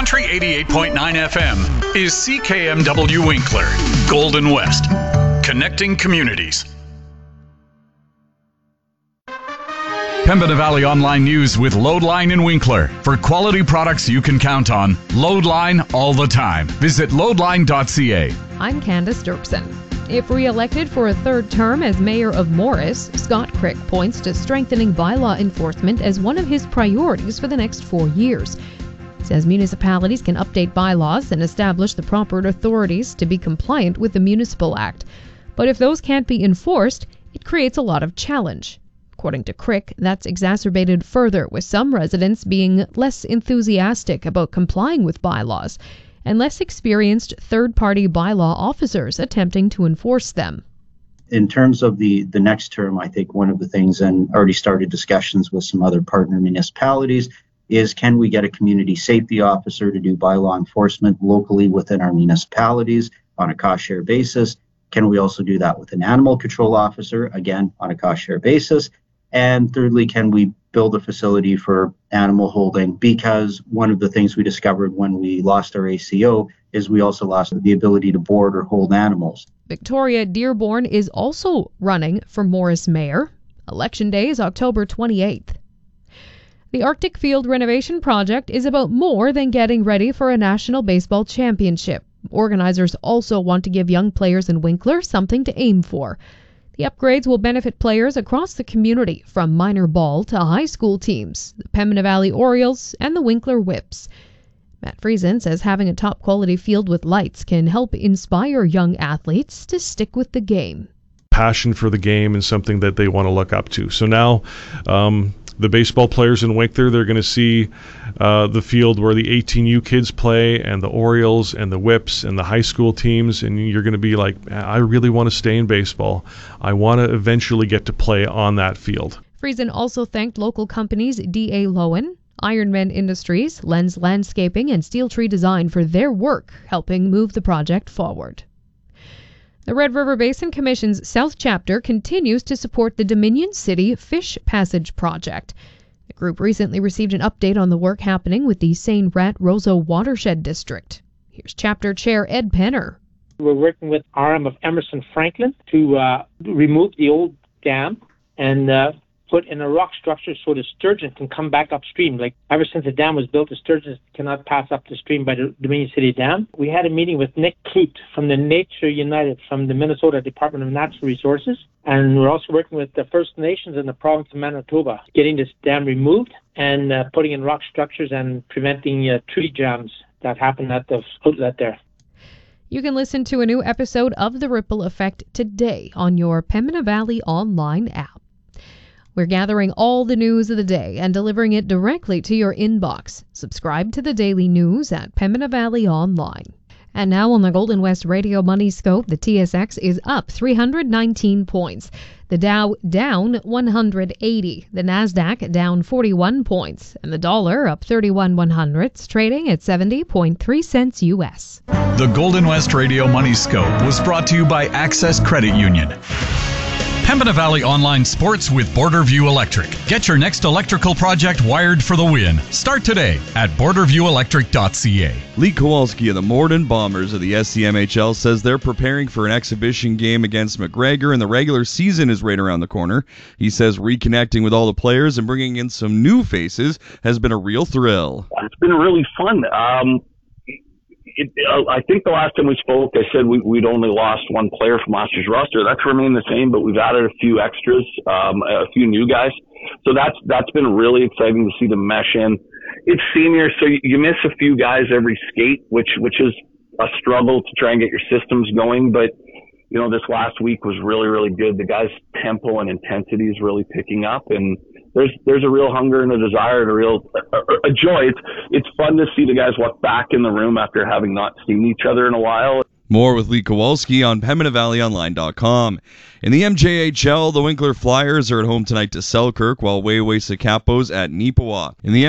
Country 88.9 FM is CKMW Winkler, Golden West, connecting communities. Pembina Valley Online News with Loadline in Winkler. For quality products you can count on, Loadline all the time. Visit loadline.ca. I'm Candace Dirksen. If re-elected for a third term as mayor of Morris, Scott Crick points to strengthening bylaw enforcement as one of his priorities for the next 4 years. He says municipalities can update bylaws and establish the proper authorities to be compliant with the Municipal Act. But if those can't be enforced, it creates a lot of challenge. According to Crick, that's exacerbated further, with some residents being less enthusiastic about complying with bylaws and less experienced third-party bylaw officers attempting to enforce them. In terms of the next term, I think one of the things, and already started discussions with some other partner municipalities, is can we get a community safety officer to do bylaw enforcement locally within our municipalities on a cost-share basis? Can we also do that with an animal control officer, again, on a cost-share basis? And thirdly, can we build a facility for animal holding? Because one of the things we discovered when we lost our ACO is we also lost the ability to board or hold animals. Victoria Dearborn is also running for Morris mayor. Election day is October 28th. The Arctic Field renovation project is about more than getting ready for a national baseball championship. Organizers also want to give young players in Winkler something to aim for. The upgrades will benefit players across the community, from minor ball to high school teams, the Pembina Valley Orioles and the Winkler Whips. Matt Friesen says having a top-quality field with lights can help inspire young athletes to stick with the game. Passion for the game and something that they want to look up to. So now the baseball players in Winkler, they're going to see the field where the 18U kids play, and the Orioles and the Whips and the high school teams, and you're going to be like, I really want to stay in baseball. I want to eventually get to play on that field. Friesen also thanked local companies D.A. Lowen, Ironman Industries, Lens Landscaping, and Steel Tree Design for their work helping move the project forward. The Red River Basin Commission's South Chapter continues to support the Dominion City Fish Passage Project. The group recently received an update on the work happening with the St. Rat Roseau Watershed District. Here's Chapter Chair Ed Penner. We're working with RM of Emerson Franklin to remove the old dam and put in a rock structure so the sturgeon can come back upstream. Like, ever since the dam was built, the sturgeons cannot pass up the stream by the Dominion City Dam. We had a meeting with Nick Clute from the Nature United from the Minnesota Department of Natural Resources, and we're also working with the First Nations in the province of Manitoba, getting this dam removed and putting in rock structures and preventing tree jams that happen at the outlet there. You can listen to a new episode of The Ripple Effect today on your Pembina Valley Online app. We're gathering all the news of the day and delivering it directly to your inbox. Subscribe to the daily news at Pembina Valley Online. And now on the Golden West Radio Money Scope, the TSX is up 319 points. The Dow down 180. The Nasdaq down 41 points. And the dollar up 31/100ths, trading at 70.3 cents U.S. The Golden West Radio Money Scope was brought to you by Access Credit Union. Pembina Valley Online Sports with Borderview Electric. Get your next electrical project wired for the win. Start today at borderviewelectric.ca. Lee Kowalski of the Morden Bombers of the SCMHL says they're preparing for an exhibition game against McGregor, and the regular season is right around the corner. He says reconnecting with all the players and bringing in some new faces has been a real thrill. It's been really fun. I think the last time we spoke, I said we'd only lost one player from last year's roster. That's remained the same, but we've added a few extras, a few new guys. So that's been really exciting to see them mesh in. It's senior, so you miss a few guys every skate, which is a struggle to try and get your systems going. But this last week was really, really good. The guys' tempo and intensity is really picking up, and there's a real hunger and a desire and a joy. It's fun to see the guys walk back in the room after having not seen each other in a while. More with Lee Kowalski on PembinaValleyOnline.com. In the MJHL, the Winkler Flyers are at home tonight to Selkirk, while Wayway Capos at Neepawa. In the